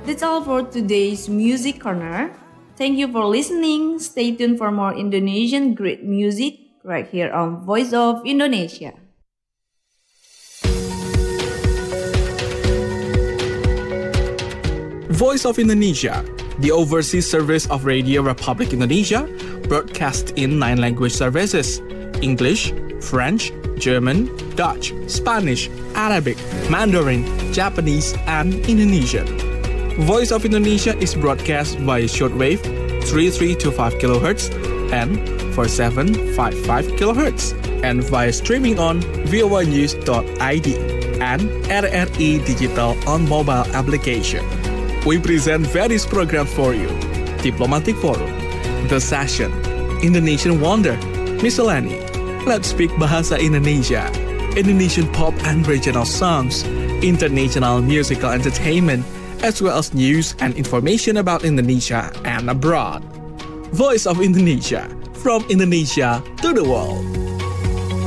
That's all for today's Music Corner. Thank you for listening. Stay tuned for more Indonesian great music right here on Voice of Indonesia. Voice of Indonesia, the overseas service of Radio Republic Indonesia, broadcast in 9 language services: English, French, German, Dutch, Spanish, Arabic, Mandarin, Japanese, and Indonesian. Voice of Indonesia is broadcast via shortwave 3325 kHz and 4755 kHz and via streaming on voanews.id and RRI Digital on mobile application. We present various programs for you: Diplomatic Forum, The Session, Indonesian Wonder, Miscellany, Let's Speak Bahasa Indonesia, Indonesian pop and regional songs, international musical entertainment, as well as news and information about Indonesia and abroad. Voice of Indonesia, from Indonesia to the world.